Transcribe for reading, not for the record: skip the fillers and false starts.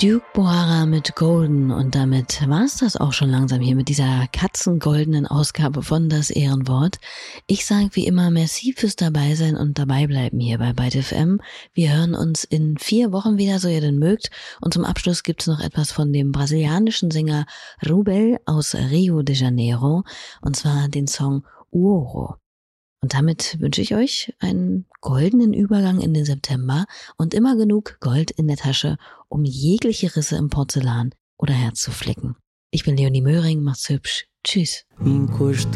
Duke Bohara mit Golden, und damit war es das auch schon langsam hier mit dieser katzengoldenen Ausgabe von Das Ehrenwort. Ich sage wie immer merci fürs Dabeisein und dabei bleiben hier bei Byte FM. Wir hören uns in 4 Wochen wieder, so ihr denn mögt. Und zum Abschluss gibt's noch etwas von dem brasilianischen Sänger Rubel aus Rio de Janeiro, und zwar den Song Uoro. Und damit wünsche ich euch einen goldenen Übergang in den September und immer genug Gold in der Tasche, um jegliche Risse im Porzellan oder Herz zu flicken. Ich bin Leonie Möhring, macht's hübsch. Tschüss.